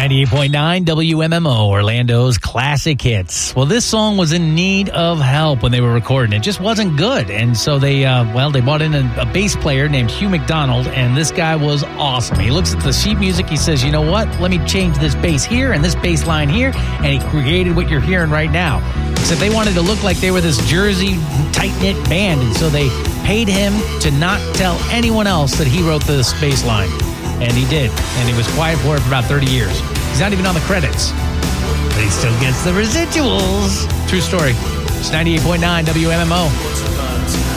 98.9 WMMO, Orlando's classic hits. Well, this song was in need of help when they were recording. It just wasn't good. And so they brought in a bass player named Hugh McDonald, and this guy was awesome. He looks at the sheet music. He says, you know what? Let me change this bass here and this bass line here. And he created what you're hearing right now. Except they wanted to look like they were this Jersey tight-knit band. And so they paid him to not tell anyone else that he wrote this bass line. And he did. And he was quiet for it for about 30 years. He's not even on the credits. But he still gets the residuals. True story. It's 98.9 WMMO.